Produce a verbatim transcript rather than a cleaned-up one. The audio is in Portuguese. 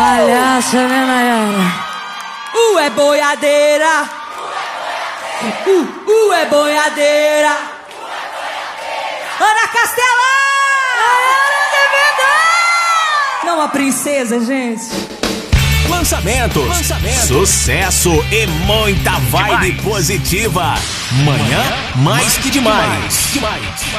Palhaça, né, Nayara? Uh, é boiadeira. Uh, uh, é boiadeira. Ana Castela! Não, a princesa, gente. Lançamentos, Lançamentos, sucesso e muita vibe demais. Positiva. Manhã mais que demais. demais.